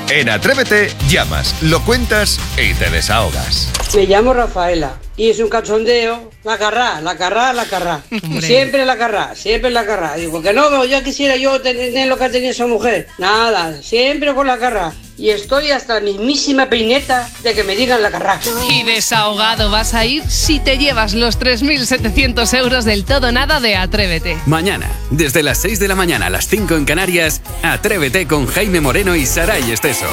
En Atrévete, llamas, lo cuentas y te desahogas. Me llamo Rafaela y es un cachondeo. La carrá. Siempre la carrá. Digo, que no, yo quisiera yo tener lo que ha tenido esa mujer. Nada, siempre con la carrá. Y estoy hasta la mismísima peineta de que me digan la carrá. Y desahogado vas a ir si te llevas los 3.700 euros del todo nada de Atrévete. Mañana, desde las 6 de la mañana a las 5 en Canarias, Atrévete con Jaime Moreno y Saray Esteso.